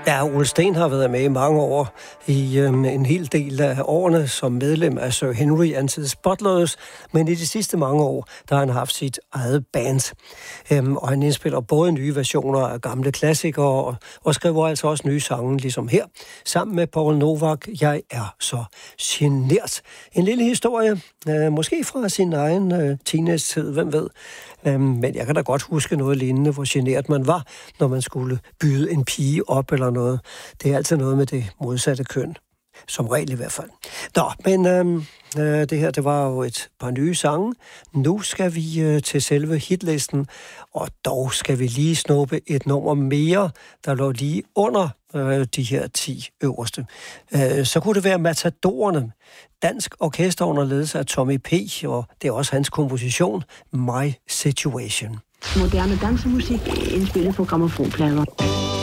Ja, Ole Steen har været med i mange år, i en hel del af årene som medlem af Sir Henry and His Butlers, men i de sidste mange år, der har han haft sit eget band. Og han indspiller både nye versioner af gamle klassikere, og skriver altså også nye sange, ligesom her, sammen med Paul Novak, Jeg er så genert. En lille historie, måske fra sin egen teenage-tid, hvem ved. Men jeg kan da godt huske noget lignende, hvor genert man var, når man skulle byde en pige op eller noget. Det er altid noget med det modsatte køn. Som regel i hvert fald. Nå, men det her, det var jo et par nye sange. Nu skal vi til selve hitlisten, og dog skal vi lige snuppe et nummer mere, der lå lige under de her 10 øverste. Så kunne det være Matadorerne. Dansk orkester under ledelse af Tommy P., og det er også hans komposition, My Situation. Moderne dansemusik indspillet på grammofonplader.